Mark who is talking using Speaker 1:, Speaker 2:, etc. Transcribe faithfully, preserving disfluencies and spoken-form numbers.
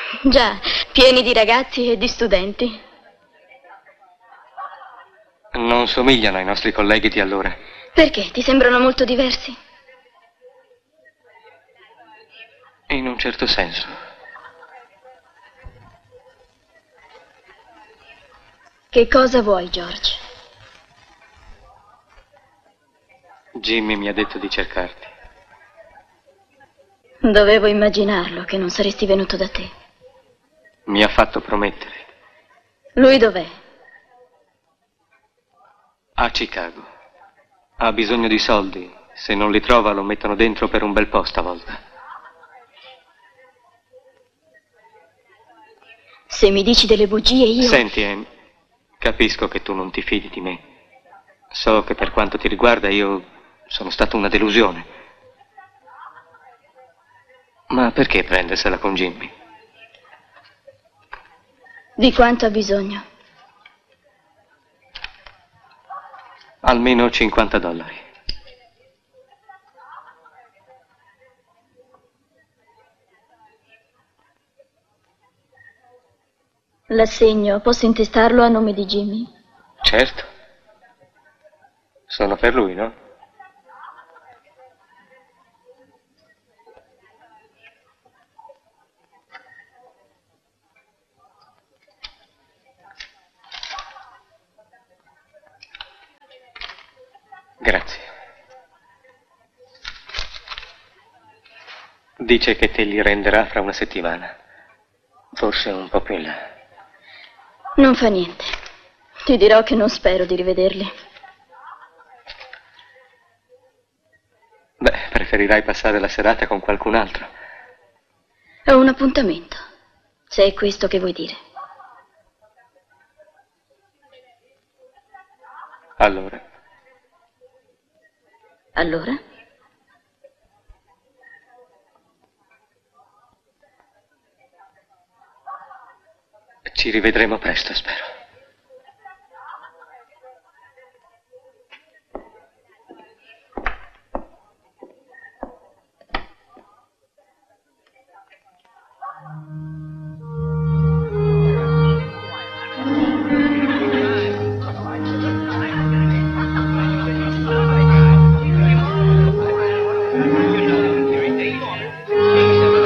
Speaker 1: Già, pieni di ragazzi e di studenti.
Speaker 2: Non somigliano ai nostri colleghi di allora.
Speaker 1: Perché? Ti sembrano molto diversi?
Speaker 2: In un certo senso.
Speaker 1: Che cosa vuoi, George?
Speaker 2: Jimmy mi ha detto di cercarti.
Speaker 1: Dovevo immaginarlo che non saresti venuto da te.
Speaker 2: Mi ha fatto promettere.
Speaker 1: Lui dov'è?
Speaker 2: A Chicago. Ha bisogno di soldi. Se non li trova lo mettono dentro per un bel po' stavolta.
Speaker 1: Se mi dici delle bugie io...
Speaker 2: Senti, Anne, capisco che tu non ti fidi di me. So che per quanto ti riguarda io sono stato una delusione. Ma perché prendersela con Jimmy?
Speaker 1: Di quanto ha bisogno?
Speaker 2: Almeno cinquanta dollari.
Speaker 1: L'assegno, posso intestarlo a nome di Jimmy?
Speaker 2: Certo. Sono per lui, no? Grazie. Dice che te li renderà fra una settimana. Forse un po' più in là.
Speaker 1: Non fa niente. Ti dirò che non spero di rivederli.
Speaker 2: Beh, preferirai passare la serata con qualcun altro.
Speaker 1: Ho un appuntamento, se è questo che vuoi dire.
Speaker 2: Allora?
Speaker 1: Allora?
Speaker 2: Ci rivedremo presto, spero.